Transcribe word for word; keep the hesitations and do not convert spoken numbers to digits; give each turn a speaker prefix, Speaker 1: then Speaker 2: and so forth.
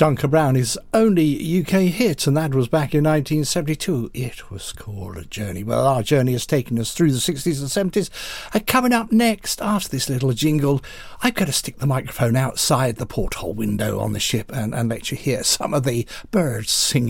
Speaker 1: Duncan Brown, his only U K hit, and that was back in nineteen seventy-two. It was called A Journey. Well, our journey has taken us through the sixties and seventies. And coming up next, after this little jingle, I've got to stick the microphone outside the porthole window on the ship and, and let you hear some of the birds singing.